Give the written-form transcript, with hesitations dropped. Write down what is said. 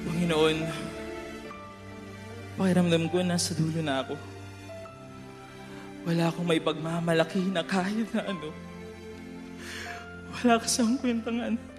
Panginoon, pakiramdam ko nasa dulo na ako. Wala akong may pagmamalaki na kahit na ano. Wala kasang kwentang anak.